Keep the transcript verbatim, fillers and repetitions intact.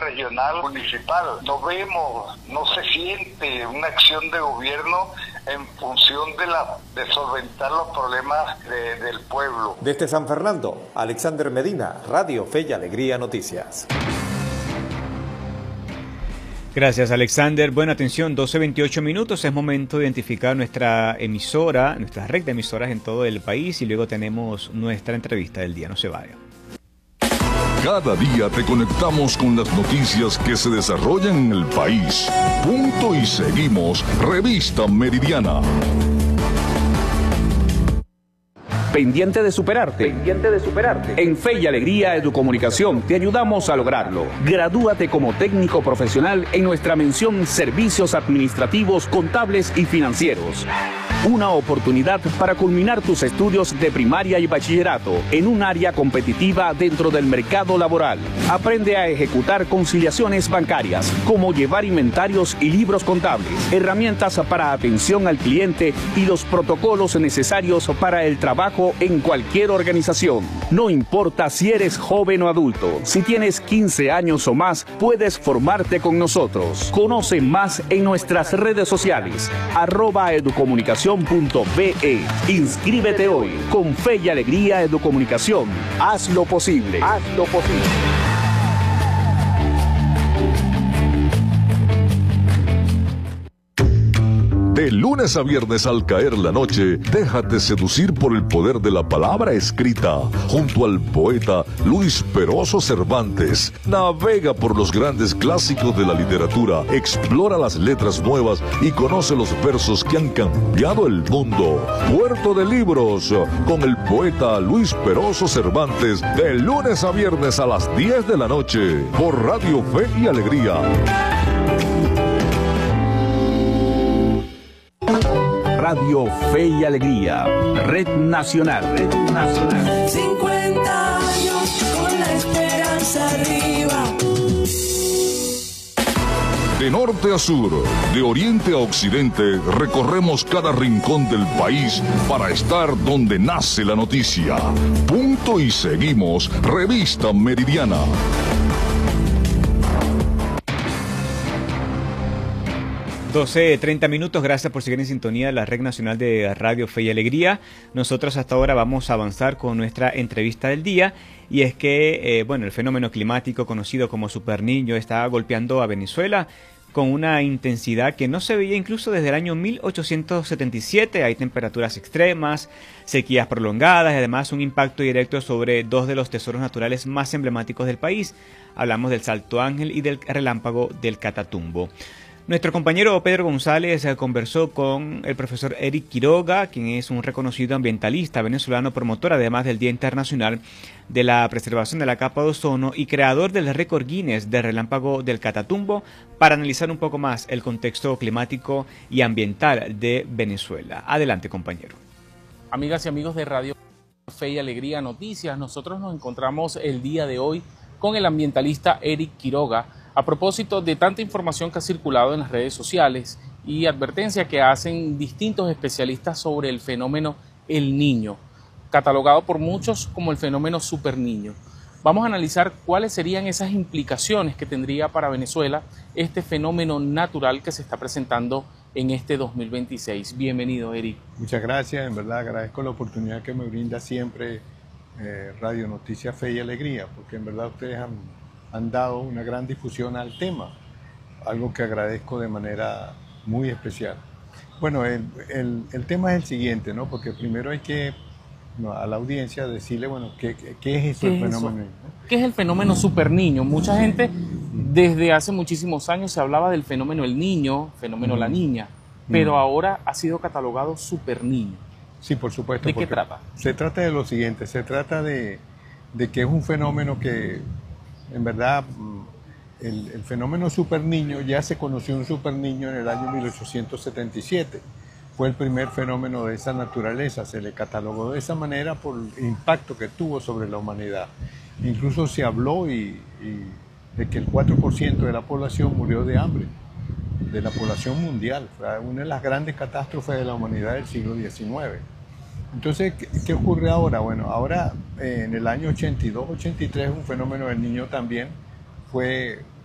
regional, municipal. No vemos, no se siente una acción de gobierno en función de, la, de solventar los problemas de, del pueblo. Desde San Fernando, Alexander Medina, Radio Fe y Alegría Noticias. Gracias, Alexander. Buena atención, doce veintiocho minutos. Es momento de identificar nuestra emisora, nuestra red de emisoras en todo el país y luego tenemos nuestra entrevista del día. No se vaya. Cada día te conectamos con las noticias que se desarrollan en el país. Punto y seguimos. Revista Meridiana. Pendiente de superarte. Pendiente de superarte. En Fe y Alegría Educomunicación te ayudamos a lograrlo. Gradúate como técnico profesional en nuestra mención Servicios Administrativos, Contables y Financieros. Una oportunidad para culminar tus estudios de primaria y bachillerato en un área competitiva dentro del mercado laboral. Aprende a ejecutar conciliaciones bancarias, como llevar inventarios y libros contables, herramientas para atención al cliente y los protocolos necesarios para el trabajo en cualquier organización. No importa si eres joven o adulto, si tienes quince años o más, puedes formarte con nosotros. Conoce más en nuestras redes sociales, arroba educomunicación punto be. Inscríbete hoy. Con Fe y Alegría Educomunicación. Haz lo posible. Haz lo posible. De lunes a viernes al caer la noche, déjate seducir por el poder de la palabra escrita, junto al poeta Luis Peroso Cervantes. Navega por los grandes clásicos de la literatura, explora las letras nuevas y conoce los versos que han cambiado el mundo. Puerto de Libros, con el poeta Luis Peroso Cervantes, de lunes a viernes a las diez de la noche, por Radio Fe y Alegría. Radio Fe y Alegría, Red Nacional, Red Nacional. cincuenta años con la esperanza arriba. De norte a sur, de oriente a occidente, recorremos cada rincón del país para estar donde nace la noticia. Punto y seguimos, Revista Meridiana. doce treinta minutos, gracias por seguir en sintonía de la Red Nacional de Radio Fe y Alegría. Nosotros hasta ahora vamos a avanzar con nuestra entrevista del día y es que, eh, bueno, el fenómeno climático conocido como Super Niño está golpeando a Venezuela con una intensidad que no se veía incluso desde el año mil ochocientos setenta y siete. Hay temperaturas extremas, sequías prolongadas y además un impacto directo sobre dos de los tesoros naturales más emblemáticos del país. Hablamos del Salto Ángel y del relámpago del Catatumbo. Nuestro compañero Pedro González conversó con el profesor Eric Quiroga, quien es un reconocido ambientalista venezolano, promotor además del Día Internacional de la Preservación de la Capa de Ozono y creador del récord Guinness del relámpago del Catatumbo, para analizar un poco más el contexto climático y ambiental de Venezuela. Adelante, compañero. Amigas y amigos de Radio Fe y Alegría Noticias, nosotros nos encontramos el día de hoy con el ambientalista Eric Quiroga, a propósito de tanta información que ha circulado en las redes sociales y advertencia que hacen distintos especialistas sobre el fenómeno El Niño, catalogado por muchos como el fenómeno Super Niño. Vamos a analizar cuáles serían esas implicaciones que tendría para Venezuela este fenómeno natural que se está presentando en este dos mil veintiséis. Bienvenido, Eric. Muchas gracias, en verdad agradezco la oportunidad que me brinda siempre eh, Radio Noticias Fe y Alegría, porque en verdad ustedes han... han dado una gran difusión al tema, algo que agradezco de manera muy especial. Bueno, el, el, el tema es el siguiente, ¿no? Porque primero hay que, no, a la audiencia decirle, bueno, ¿qué, qué es eso el fenómeno? ¿No? ¿Qué es el fenómeno Super Niño? Mucha gente, desde hace muchísimos años se hablaba del fenómeno El Niño, fenómeno mm. La Niña, pero mm. ahora ha sido catalogado Super Niño. Sí, por supuesto. ¿De qué trata? Se trata de lo siguiente, se trata de, de que es un fenómeno que, en verdad, el, el fenómeno Super Niño, ya se conoció un Super Niño en el año mil ochocientos setenta y siete. Fue el primer fenómeno de esa naturaleza, se le catalogó de esa manera por el impacto que tuvo sobre la humanidad. Incluso se habló y, y de que el cuatro por ciento de la población murió de hambre, de la población mundial. Fue una de las grandes catástrofes de la humanidad del siglo diecinueve. Entonces, ¿qué, qué ocurre ahora? Bueno, ahora eh, en el año ochenta y dos, ochenta y tres un fenómeno del Niño también fue